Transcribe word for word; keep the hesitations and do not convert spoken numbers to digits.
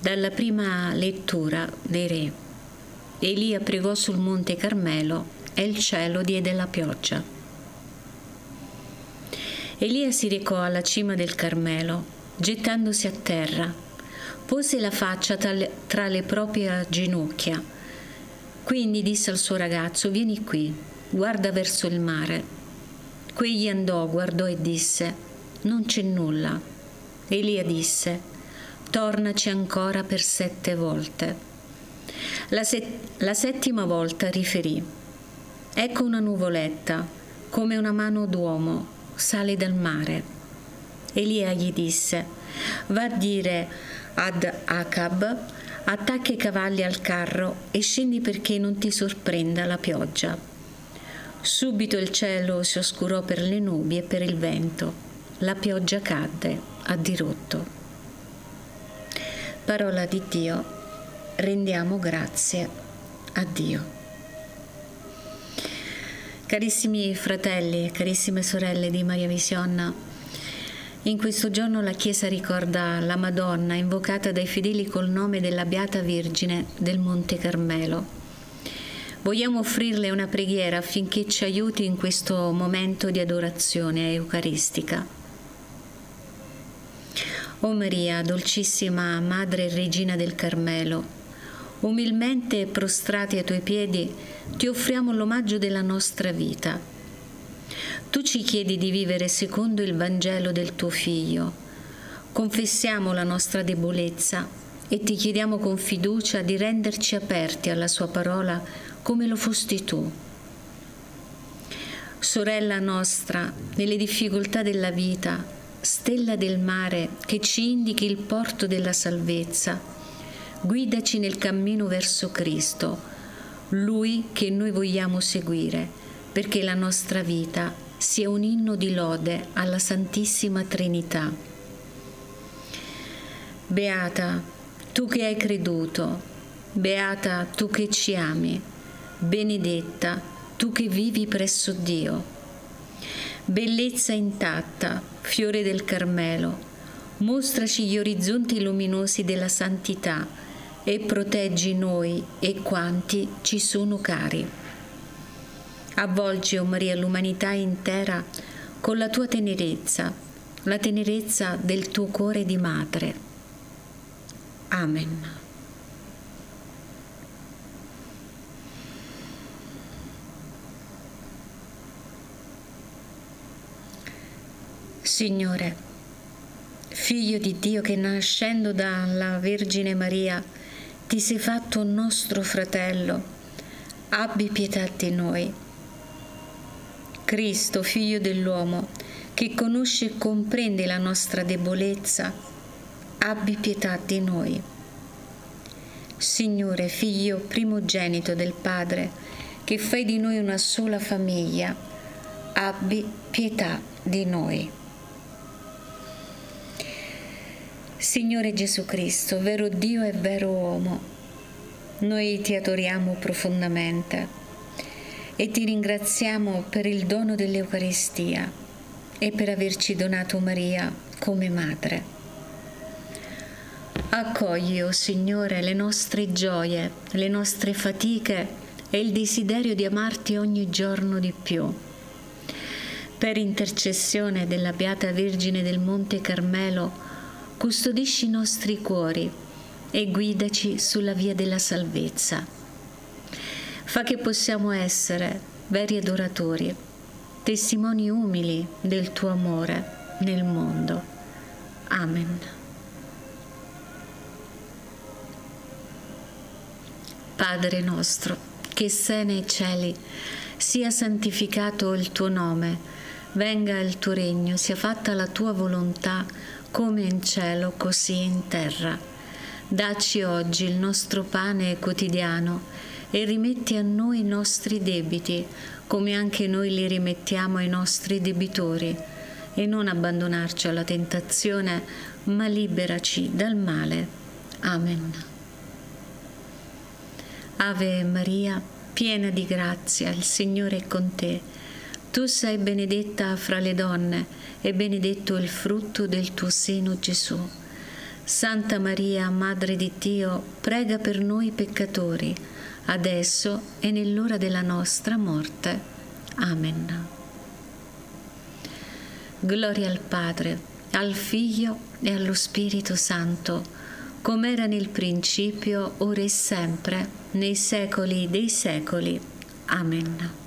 Dalla prima lettura dei Re. Elia pregò sul monte Carmelo e il cielo diede la pioggia. Elia si recò alla cima del Carmelo, gettandosi a terra, pose la faccia tra le, tra le proprie ginocchia. Quindi disse al suo ragazzo: vieni qui, guarda verso il mare. Quegli andò, guardò e disse: non c'è nulla. Elia disse: tornaci ancora per sette volte. La, set- la settima volta riferì: ecco una nuvoletta, come una mano d'uomo, sale dal mare. Elia gli disse: va a dire ad Acab: attacca i cavalli al carro e scendi perché non ti sorprenda la pioggia. Subito il cielo si oscurò per le nubi e per il vento. La pioggia cadde a dirotto. Parola di Dio, rendiamo grazie a Dio. Carissimi fratelli e carissime sorelle di Maria Vision, in questo giorno la Chiesa ricorda la Madonna invocata dai fedeli col nome della Beata Vergine del Monte Carmelo. Vogliamo offrirle una preghiera affinché ci aiuti in questo momento di adorazione eucaristica. O Maria, dolcissima Madre e Regina del Carmelo, umilmente prostrati ai tuoi piedi, ti offriamo l'omaggio della nostra vita. Tu ci chiedi di vivere secondo il Vangelo del tuo Figlio. Confessiamo la nostra debolezza e ti chiediamo con fiducia di renderci aperti alla sua parola come lo fosti tu. Sorella nostra, nelle difficoltà della vita, stella del mare che ci indichi il porto della salvezza, guidaci nel cammino verso Cristo, Lui che noi vogliamo seguire, perché la nostra vita sia un inno di lode alla Santissima Trinità. Beata tu che hai creduto, beata tu che ci ami, benedetta tu che vivi presso Dio. Bellezza intatta, fiore del Carmelo, mostraci gli orizzonti luminosi della santità e proteggi noi e quanti ci sono cari. Avvolgi, o Maria, l'umanità intera con la tua tenerezza, la tenerezza del tuo cuore di madre. Amen. Signore, Figlio di Dio che nascendo dalla Vergine Maria ti sei fatto un nostro fratello, abbi pietà di noi. Cristo, Figlio dell'uomo, che conosce e comprende la nostra debolezza, abbi pietà di noi. Signore, Figlio primogenito del Padre, che fai di noi una sola famiglia, abbi pietà di noi. Signore Gesù Cristo, vero Dio e vero uomo, noi ti adoriamo profondamente e ti ringraziamo per il dono dell'Eucaristia e per averci donato Maria come madre. Accogli, o Signore, le nostre gioie, le nostre fatiche e il desiderio di amarti ogni giorno di più. Per intercessione della Beata Vergine del Monte Carmelo, custodisci i nostri cuori e guidaci sulla via della salvezza. Fa che possiamo essere veri adoratori, testimoni umili del tuo amore nel mondo. Amen. Padre nostro, che sei nei cieli, sia santificato il tuo nome, venga il tuo regno, sia fatta la tua volontà, come in cielo, così in terra. Dacci oggi il nostro pane quotidiano e rimetti a noi i nostri debiti, come anche noi li rimettiamo ai nostri debitori, e non abbandonarci alla tentazione, ma liberaci dal male. Amen. Ave Maria, piena di grazia, il Signore è con te. Tu sei benedetta fra le donne, e benedetto il frutto del tuo seno, Gesù. Santa Maria, Madre di Dio, prega per noi peccatori, adesso e nell'ora della nostra morte. Amen. Gloria al Padre, al Figlio e allo Spirito Santo, come era nel principio, ora e sempre, nei secoli dei secoli. Amen.